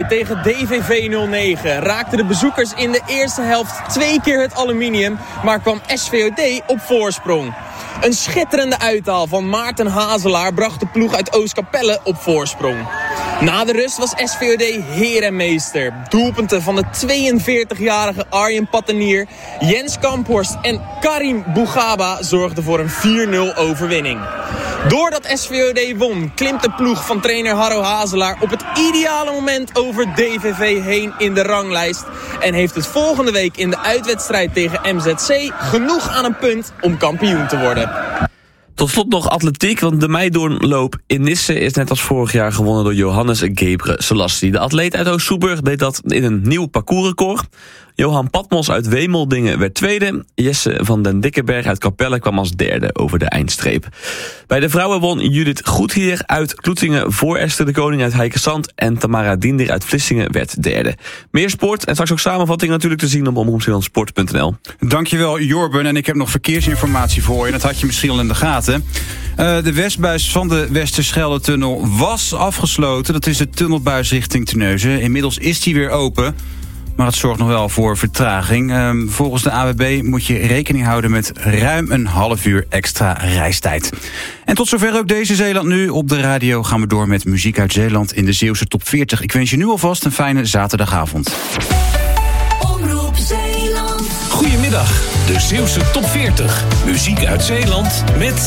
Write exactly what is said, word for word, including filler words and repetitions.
tegen D V V nul negen raakten de bezoekers in de eerste helft twee keer het aluminium, maar kwam S V O D op voorsprong. Een schitterende uithaal van Maarten Hazelaar bracht de ploeg uit Oostkapelle op voorsprong. Na de rust was S V O D heer en meester. Doelpunten van de tweeënveertigjarige Arjen Pattenier, Jens Kamphorst en Karim Bougaba zorgden voor een vier nul overwinning. Doordat S V O D won, klimt de ploeg van trainer Harro Hazelaar op het ideale moment over D V V heen in de ranglijst en heeft het volgende week in de uitwedstrijd tegen M Z C genoeg aan een punt om kampioen te worden. Tot slot nog atletiek, want de meidoornloop in Nisse is net als vorig jaar gewonnen door Johannes Gebre Selassie. De atleet uit Oost-Soeburg deed dat in een nieuw parcoursrecord. Johan Patmos uit Wemeldingen werd tweede. Jesse van den Dikkenberg uit Capelle kwam als derde over de eindstreep. Bij de vrouwen won Judith Goedhier uit Kloetingen voor Esther de Koning uit Heikesand. En Tamara Diender uit Vlissingen werd derde. Meer sport en straks ook samenvatting natuurlijk te zien op omroep zeeland sport punt n l. Dankjewel Jorben, en ik heb nog verkeersinformatie voor je. Dat had je misschien al in de gaten. Uh, de westbuis van de Westerschelde-tunnel was afgesloten. Dat is de tunnelbuis richting Terneuzen. Inmiddels is die weer open. Maar het zorgt nog wel voor vertraging. Um, volgens de A W B moet je rekening houden met ruim een half uur extra reistijd. En tot zover ook deze Zeeland Nu. Op de radio gaan we door met muziek uit Zeeland in de Zeeuwse top veertig. Ik wens je nu alvast een fijne zaterdagavond. Omroep Zeeland. Goedemiddag, de Zeeuwse top veertig. Muziek uit Zeeland met